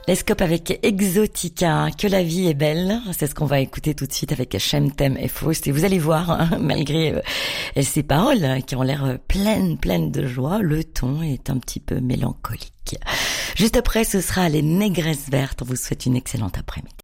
Les Scopes avec Exotica, que la vie est belle. C'est ce qu'on va écouter tout de suite avec Shemtem et Faust. Et vous allez voir, malgré ces paroles qui ont l'air pleines de joie, le ton est un petit peu mélancolique. Juste après, ce sera les Négresses Vertes. On vous souhaite une excellente après-midi.